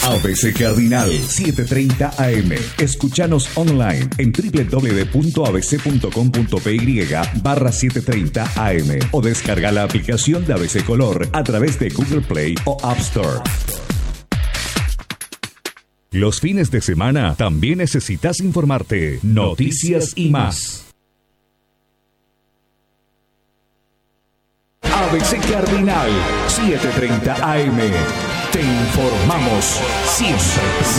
ABC Cardinal 7:30 AM. Escúchanos online en www.abc.com.py/7:30 AM o descarga la aplicación de ABC Color a través de Google Play o App Store. Los fines de semana también necesitas informarte. Noticias y más. ABC Cardinal 7:30 AM. Te informamos siempre.